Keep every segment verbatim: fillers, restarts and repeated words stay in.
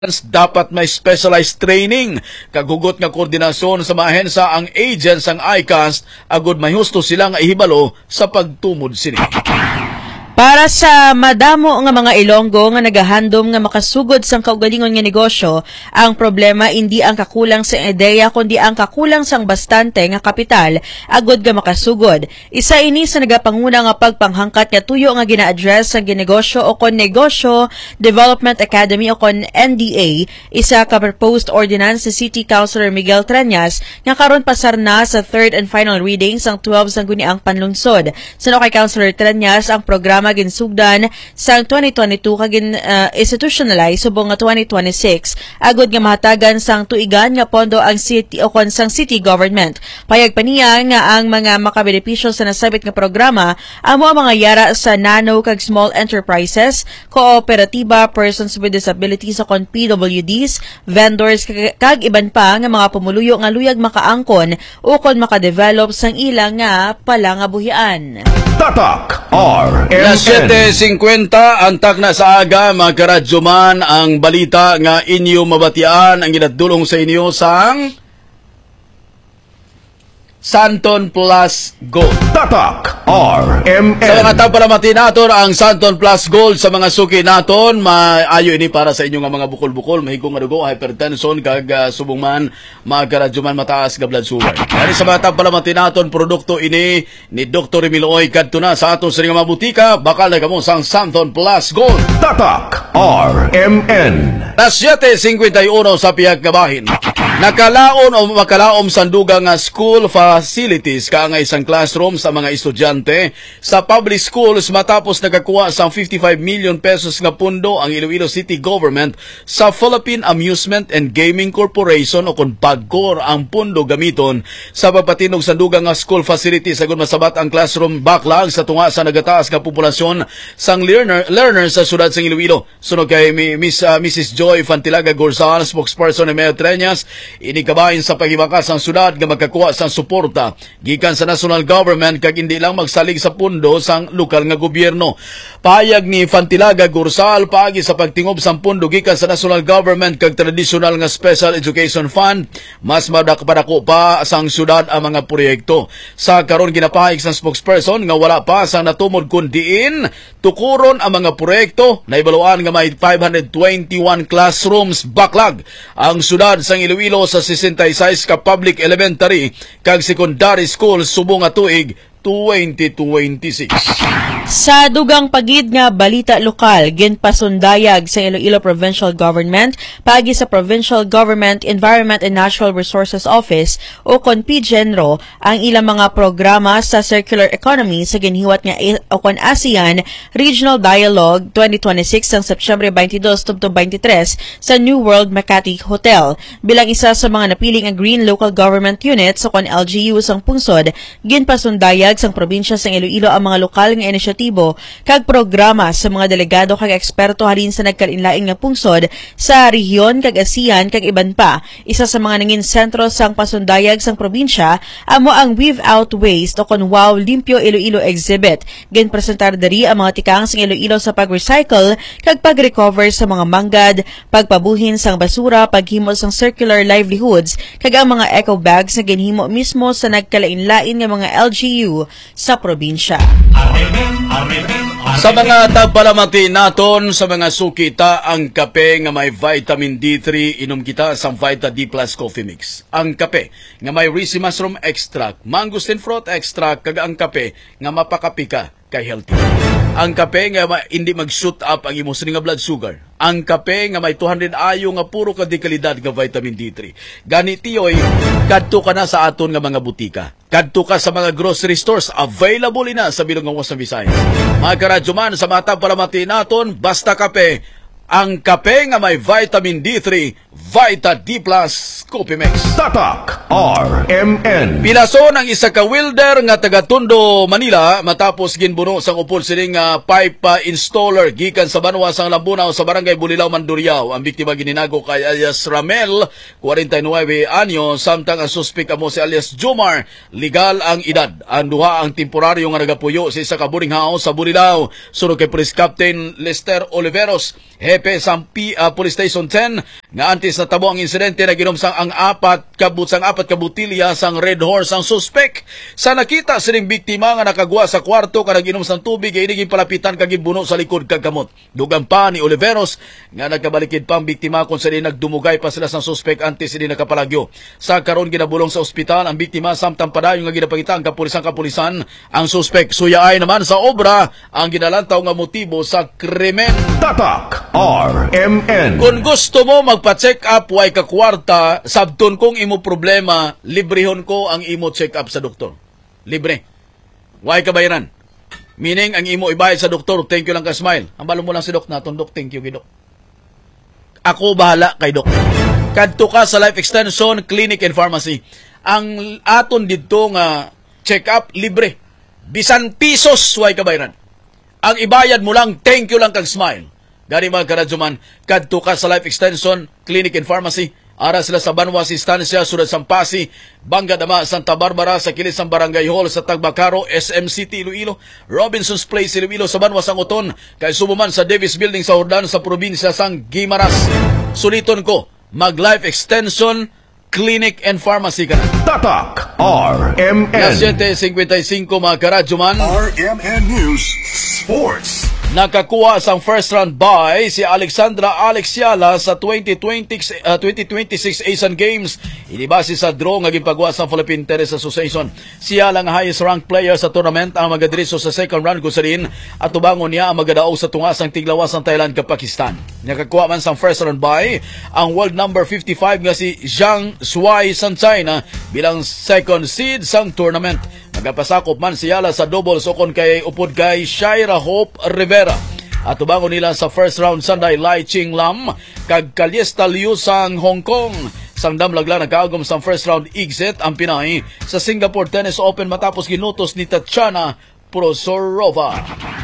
dapat may specialized training. Kagugot nga koordinasyon sa mga ahensya ang agents ang I C A S agud may husto silang ihibalo sa pagtumod sini. Para sa madamo nga mga Ilonggo nga nagahandom nga makasugod sang kaugalingon nga negosyo, ang problema hindi ang kakulang sa ideya kundi ang kakulang sang bastante nga kapital agud nga makasugod. Isa ini sa nagapanguna nga pagpanghangkat nga tuyo nga gina-address sa ginegosyo o kon Negosyo Development Academy o kon N D A, isa ka proposed ordinance sa City Councilor Miguel Treñas nga karon pasar na sa third and final reading sang twelve sang guniang panlungsod. Sano kay Councilor Treñas ang programa ginsugdan sang twenty twenty-two kagin uh, institutionalize subong nga twenty twenty-six agud nga mahatagan sang tuigan nga pondo ang city o kon sang city government. Payag pa niya nga ang mga makabenepisyo sa nasabit nga programa amo ang mga yara sa nano kag small enterprises, kooperatiba, persons with disabilities o kon P W Ds, vendors kag, kag iban pa nga mga pumuluyo nga luyag makaangkon o kon makadevelop sang ilang nga palangabuhian. Tatak R M N. Alas siyete singkwenta ang takna sa aga, mga karadyo man ang balita nga inyo mabatian ang ginadulong sa inyo sang Santon Plus Gold. Tatak R M N. Sa mga tapalamati naton ang Santon Plus Gold sa mga suki naton, maayo ini para sa inyo nga mga bukol-bukol, mahigong nga dugo, hypertension, kag uh, subong man, mga karadyo man mataas nga blood sugar. Kani sa mga tapalamati naton, produkto ini ni Doctor Emiloy kadto na sa aton sa mga butika, bakal na kamo sang Santon Plus Gold. Tatak R M N. Alas siyete singkwenta y uno sa piyag kabahin. Nakalaon o makalaom sanduga nga school facilities ka nga isang classroom sa mga estudyante sa public schools matapos nakakuha sa fifty-five million pesos nga pundo ang Iloilo City Government sa Philippine Amusement and Gaming Corporation o kon PAGCOR ang pundo gamiton sa pagpatinog sanduga nga school facilities agud masabat ang classroom backlog sa tunga sa nagataas nga populasyon sang learner learners sa sudad sang Iloilo. Sunod kay Miss uh, Missus Joy Fantilaga Gorzal, spokesperson ni Mayor Treñas, inikabahin sa paghibakas ang syudad nga magkakuha sa suporta gikan sa national government kag hindi lang magsalig sa pundo sang lokal nga gobyerno. Pahayag ni Fantilaga Gorzal paagi sa pagtingob sang pundo gikan sa national government kag traditional nga special education fund, mas madakpadako pa sang syudad ang mga proyekto. Sa karon ginapahayag sang spokesperson nga wala pa sang natumod kun diin tukuron ang mga proyekto na ibaluan nga may five hundred twenty-one classrooms backlog ang syudad sang Iloilo sa sixty-six ka public elementary kag secondary school subong nga tuig twenty twenty-six. Sa dugang pagid nga balita lokal, ginpasundayag sa Iloilo Provincial Government paagi sa Provincial Government Environment and Natural Resources Office o kon P G E N R O ang ilang mga programa sa circular economy sa ginhiwat nga o kon ASEAN Regional Dialogue twenty twenty-six sang September twenty-dos tubto twenty-tres sa New World Makati Hotel. Bilang isa sa mga napiling nga Green Local Government Units o kon L G U sang pungsod, ginpasundayag sang probinsya sang Iloilo ang mga lokal nga inisyatibo kag programa sa mga delegado kag eksperto halin sa nagkalinlain nga pungsod sa rehiyon kag ASEAN kag iban pa. Isa sa mga nangin sentro sang pasundayag sang probinsya amo ang Weave Out Waste o kon Wow Limpyo Iloilo exhibit. Ginpresentar diri ang mga tikang sang Iloilo sa pag-recycle kag pag-recover sa mga manggad, pagpabuhin sang basura, paghimo sang circular livelihoods kag ang mga eco bags na ginhimo mismo sa nagkalain-lain nga mga L G U sa probinsya. Sa mga tagpalamati naton sa mga sukita, ang kape nga may vitamin D three, inom kita sa Vita D Plus Coffee Mix. Ang kape nga may risi mushroom extract, mangosteen fruit extract, kag ang kape nga mapakapi ka kay healthy. Ang kape nga ma- hindi mag-shoot up ang imong nga blood sugar. Ang kape nga may two hundred ayo nga puro ka dekalidad nga vitamin D three. Gani tiyoy, kadto ka na sa aton nga mga butika. Kadto ka sa mga grocery stores, available ina sa bilog nga Western Visayas. Mga karadyo man, sa mga tagpalamati naton, basta kape. Ang kape nga may vitamin D three, Vita D Plus Copimex. Tatak R M N. Pilason ang isa ka welder nga taga Tondo, Manila matapos ginbuno sang upod sining uh, pipe uh, installer gikan sa Banwa sang Lambunaw sa barangay Bulilaw, Mandurriao. Ang biktima gininago kay alias Ramel, forty-nine anyo, samtang ang suspek amo si alias Jomar, legal ang edad. Ang duha ang temporaryo nga nagapuyo sa isa ka boarding house sa Bulilaw. Sunod kay Police Captain Lester Oliveros, hepe sa P, uh, Police Station ten, nga antes na tabo ang insidente na ginom sang ang apat kabut sang apat ka butilya sang Red Horse ang suspek. Sa nakita sining biktima nga nakagwa sa kwarto ka naginom sang tubig ay iniging palapitan kag gibuno sa likod kag kamot. Dugang pa ni Oliveros nga nagkabalikid pa ang biktima kung saan nagdumugay pa sila sang suspek antes hindi nakapalagyo. Sa karon ginabulong sa ospital ang biktima samtang padayon nga ginapakita ang kapulisan kapulisan ang suspek. Suyaay naman sa obra ang ginalantaw nga motibo sa krimen. Tatak R M N. Kung gusto mo magpa-check up way ka kwarta, sabton kong imo problema, librehon ko ang imo check up sa doktor. Libre. Way ka bayaran. Meaning, ang imo ibayad sa doktor, thank you lang ka smile. Ang balo mo lang si Dok naton, Dok, thank you kay Dok. Ako bahala kay Dok. Kadto ka sa Life Extension Clinic and Pharmacy. Ang aton dito nga check up, libre. Bisan pisos, way ka bayaran. Ang ibayad mo lang, thank you lang kag smile. Gani mga karadyoman, kadto ka sa Life Extension Clinic and Pharmacy. Ara sila sa Banwa Sistansya, Sunod Sampasi, Banga Dama, Santa Barbara, sa kilis ng Barangay Hall sa Tagbacaro, S M City, Iloilo, Robinson's Place, Iloilo, sa Banwa Sanguton, kay Subuman sa Davis Building sa Hordan, sa probinsya sang Guimaras. Suliton ko, mag Life Extension Clinic and Pharmacy ka na. Tatak R M N. Las seven fifty-five mga karadyoman. R M N News Sports. Nakakuha sang first round bye si Alexandra Alexiala sa twenty twenty-six Asian Games. Inibase sa draw nga ginpagawa sa Philippine Tennis Association. Siya lang highest ranked player sa tournament ang magadiriso sa second round gusarin at tubangon niya ang magadaog sa tunga sang tiglawas ng Thailand kag Pakistan. Nakakuha man sang first round bye ang world number fifty-five nga si Zhang Shuai sang China bilang second seed sang tournament. Nagapasakop man si Yala sa doubles ukon kay upod kay Shaira Hope Rivera. At tubangon nila sa first round Sunday Lai Ching Lam kag Kalyesta Liu sang Hong Kong. Sang damlagla nagkaagom sa first round exit ang Pinay sa Singapore Tennis Open matapos ginutos ni Tatiana Prosorova.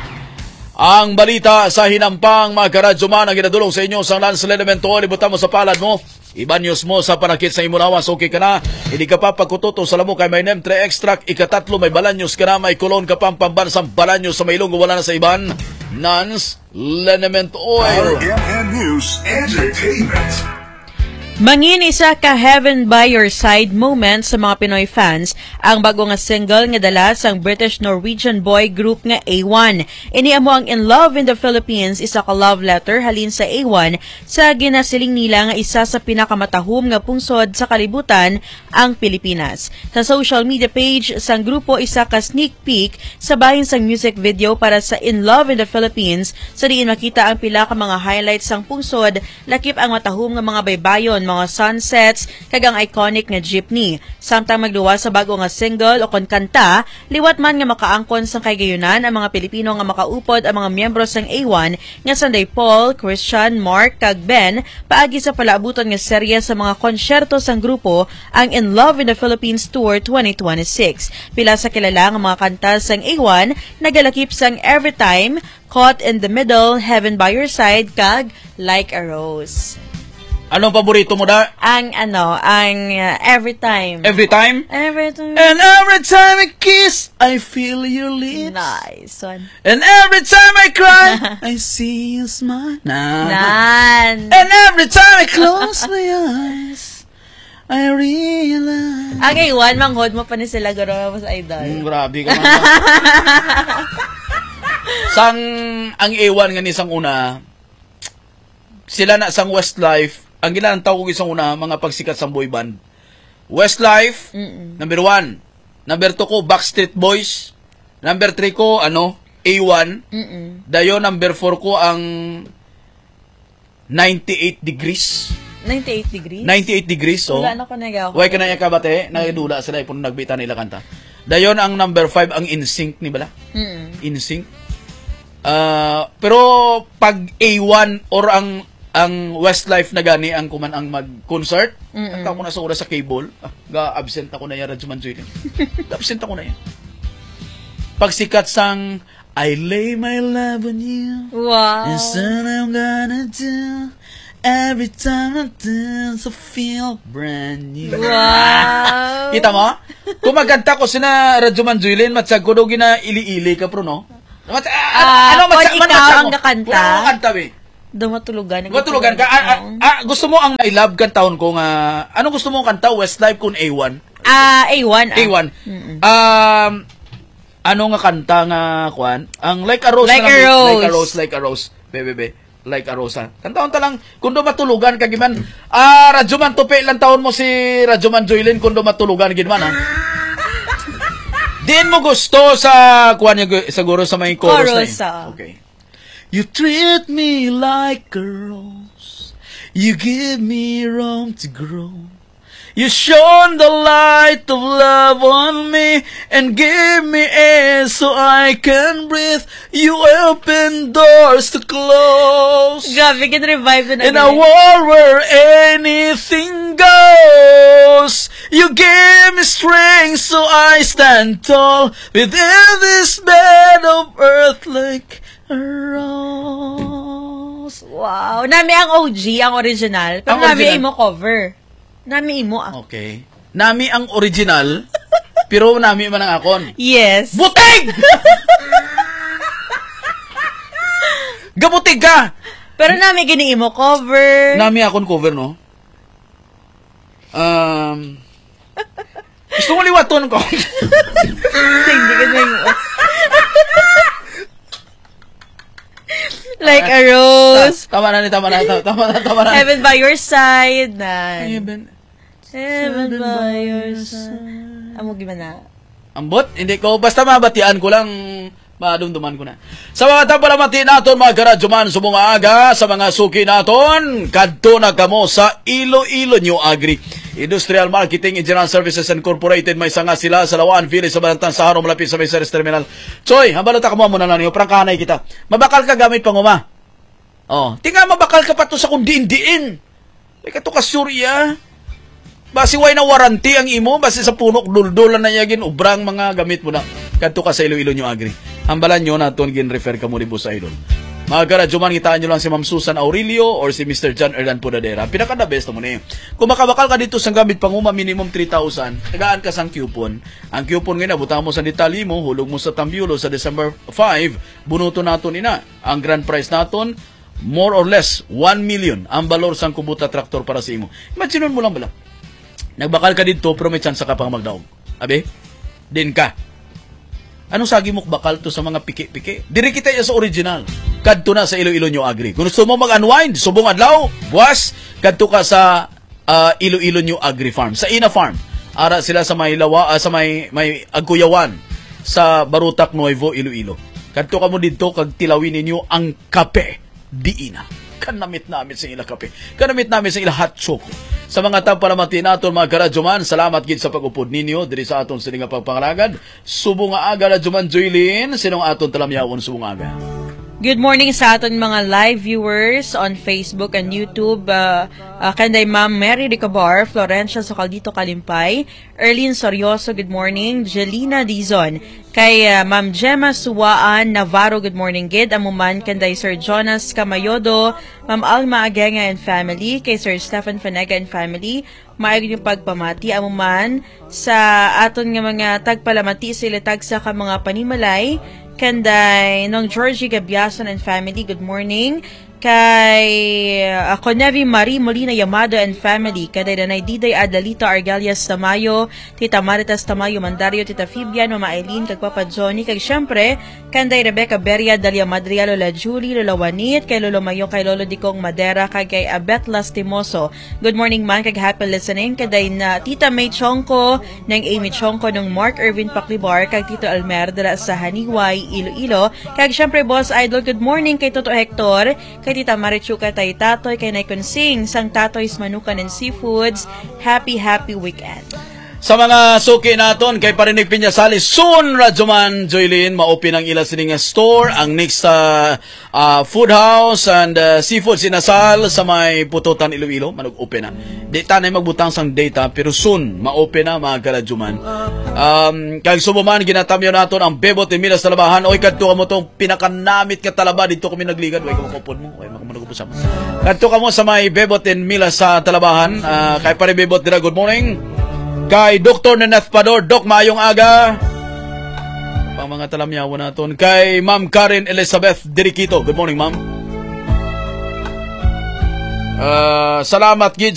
Ang balita sa hinampang mga karadyoman ang ginadulong sa inyo sa Lance Elemento. Libutan mo sa palad mo. Ibanyos mo sa panakit sa imunawas, okay ka na. Hindi ka pa pagkututo sa lamo kay may Nem tre Extract. Ikatatlo, may balanyos ka na. May kulon ka pang pambansang balanyos sa may ilong wala na sa iban. Nance Liniment Oil. R M N News Entertainment. Mangin isa ka Heaven by Your Side moment sa mga Pinoy fans ang bago nga single nga dala sang British-Norwegian boy group nga A one. Ini amo ang In Love in the Philippines, isa ka love letter halin sa A one sa ginasiling nila nga isa sa pinakamatahom nga pungsod sa kalibutan ang Pilipinas. Sa social media page sang grupo isa ka sneak peek sa bahin sang music video para sa In Love in the Philippines sa diin makita ang pila ka mga highlights sang pungsod, lakip ang matahom nga mga baybayon, mga sunsets, kagang iconic nga jeepney. Samtang magluwa sa bago nga single o kon kanta, liwat man nga makaangkon sang kaygayunan ang mga Pilipino nga makaupod ang mga miyembro sang A one nga sanday Paul, Christian, Mark, kag Ben, paagi sa palaabuton nga serye sa mga konsyerto sang grupo ang In Love in the Philippines Tour twenty twenty-six. Pila sa kilala nga mga kanta sang A one, nagalakip sang Every Time, Caught in the Middle, Heaven by Your Side, kag Like a Rose. Anong paborito mo da? Ang ano, ang uh, Every Time. Every time? Every time. And every time I kiss, I feel your lips. Nice one. And every time I cry, I see you smile. Nah. Nan. And every time I close my eyes, I realize. Ang A one, manghod mo pa ni sila garo mo sa idol. Mm, grabe ka man. Sang, ang A one nga ni sang una, sila na sang Westlife, ang ginantaw ko isang una, mga pagsikat sa boy band. Westlife, Mm-mm. number one. Number two ko, Backstreet Boys. Number three ko, ano, A one. Mm-mm. Dayo, number four ko, ang ninety-eight degrees. ninety-eight degrees? ninety-eight degrees, so. Wala na ko nagawa. Huwag ka na yung kabate, nagdula sila, kung nagbita nila kanta. Dayon, ang number five, ang In Sync, ni bala? Mm-mm. In Sync. Uh, pero, pag A one, or ang ang Westlife na gani ang kuman ang mag-concert. At ako na sa oras sa cable. Ah, ga-absent ako na yan, Radjuman Julian. Ga-absent ako na yan. Pagsikat sang I lay my love on you. Wow. And soon I'm gonna do every time I dance I feel brand new. Wow. Kita mo? Kung magkanta ko sina Radjuman Julian, matsag ko daw gina ili-ili ka pro, no? Mat Ah, ano kung matsag man ikaw matsag ang mo? kakanta? Kung ako kanta, be. Daw matulugan. Matulugan ka. Ah, ah, ah, gusto mo ang I love kantahon ko nga, ano gusto mo kanta? Westlife kung A one? Ah, A one. Ah. A one. Um, ano nga kanta nga, kwan? Ang Like a Rose. Like na a lang, Rose. Like a Rose, Like a Rose. Bebe, be. Like a Rose, ha? Kantahon ta lang, kung do matulugan ka, giman. Ah, Radjuman, tupi lang taon mo si Radjuman Joylin kung do matulugan, giman, ha? Din mo gusto sa, kwan niya, siguro sa may chorus, Chorus, na ah. yun. Okay. You treat me like a rose. You give me room to grow. You shone the light of love on me and give me air so I can breathe. You open doors to close. Grabe, can revive na In a world where anything goes, you give me strength so I stand tall within this bed of earth like a rose. Wow. Nami ang O G, ang original. Pero Ang nami original. imo cover. Nami imo ah. Okay. Nami ang original, pero nami man ang akon. Yes. Butig! Gabutig ka! Pero nami gini imo cover. Nami akon cover, no? Um, gusto mo liwaton ko? Hindi ka na imo. Like a rose. Tama na ni, tama na, tama tama na, tama na. Heaven by your side. Na. Heaven. Heaven by your side. Amo gimana? Ambot, hindi ko, basta mabatian ko lang, madumduman ko na. Sa mga tapalamati naton, mga karadyoman, sa mga aga, sa mga suki naton, kadto na kamo sa Iloilo New Agri. Industrial Marketing Engineering Services Incorporated, may sanga sila sa Lawan, Village, sa Balantang, sa Haro, malapit sa Meseres Terminal. Choy, hambalata ka mo muna na niyo, prangkahanay kita. Mabakal ka gamit panguma. Oh, tinga mabakal ka pa to sa kundiin-diin. May kato ka surya. Basi way na warranty ang imo, basi sa punok duldulan na yagin, ubrang mga gamit mo na. Kadto ka sa Iloilo New Agri. Hambalan nyo na ito, gin-refer ka mo rin sa idol. Mga karadyoman, kitaan nyo lang si Ma'am Susan Aurelio or si Mister John Erdan Podadera. Pinaka-the best mo na yun. Kung makabakal ka dito sa gamit panguma, minimum three thousand, tagaan ka sang coupon. Ang coupon ngayon, butang mo sa detalye mo, hulog mo sa Tambulo sa December five, bunuto naton ina. Ang grand prize naton, more or less, one million ang balor sang Kubota Tractor para sa imo. Imagine mo lang bala. Nagbakal ka dito, pero may chance ka pang magdaog. Abe, din ka. Anong sagi mo bakal to sa mga piki-piki? Diri kita ya sa original. Kadto na sa Iloilo New Agri. Kung gusto mo mag-unwind, subong adlaw, buwas, kadto ka sa uh, Iloilo New Agri Farm, sa Ina Farm. Ara sila sa may lawa, uh, sa may may Agkuyawan sa Barutak Nuevo, Iloilo. Kadto ka mo dito kag tilawin ninyo ang kape di Ina. Kanamit namin sa ila kape. Kanamit namin sa ila hot choco. Sa mga tapalamati naton, mga karadyoman, salamat gid sa pag-upod ninyo diri sa aton sininga pagpangalagad. Subong nga aga, Radyoman Joylin, sinong aton talamyawon subong aga. Good morning sa aton mga live viewers on Facebook and YouTube. Uh, uh, kanday Ma'am Mary Ricabar, Florencia Socaldito Kalimpay, Erlene Sorioso, good morning. Jelina Dizon, kay uh, Ma'am Gemma Suwaan Navarro, good morning gid. Amuman kanday Sir Jonas Camayodo, Ma'am Alma Agenga and family, kay Sir Stephen Fanega and family. Maayog yung pagpamati amuman sa aton nga mga tagpalamati sila tag sa ka mga panimalay. Kanday nung Georgie Gabiason and family, good morning. Kay uh, Conevi Marie Molina Yamado and family, kanday Danay Diday Adalita Argalias Tamayo, Tita Maritas Tamayo Mandario, Tita Fibian, Mama Eileen, kag Papa Johnny, kag syempre kanday Rebecca Beria, Dalia Madria, Lola Julie, Lola Juanit, kay Lolo Mayo, kay Lolo Dikong Madera, kag kay Abet Lastimoso. Good morning man, kag happy listening. Kanday na Tita May Chongko, nang Amy Chongko, nung Mark Irvin Paklibar, kag Tito Almer dala sa Haniway, Iloilo, kag syempre Boss Idol, good morning kay Toto Hector, kay Tita Marichuka Tay Tatoy, kay Naikon Sing, sang Tatoy's Manukan and Seafoods. Happy, happy weekend. Sa mga suki naton kay Parinig Piñasali, soon Radyoman Joylin maopen ang ila sining nga store, ang next uh, uh, food house and uh, seafood sinasal sa may Pututan Iloilo manug-open na. Di tanay magbutang sang data pero soon maopen na mga karadyoman. Um kag subuman ginatamyo naton ang Bebot in Milas Talabahan. Oy kadto mo tong pinakanamit ka talaba dito kami nagligad way ko makupod mo. Way makamanug sa. Kadto kamo sa may Bebot in Milas sa Talabahan. Uh, kay Pare Bebot dira, good morning. Kay Doktor Neneth Pador, Dok, maayong aga. Pang mga talamyawan naton. Kay Ma'am Karen Elizabeth Diriquito. Good morning, Ma'am. Uh, salamat, Gid.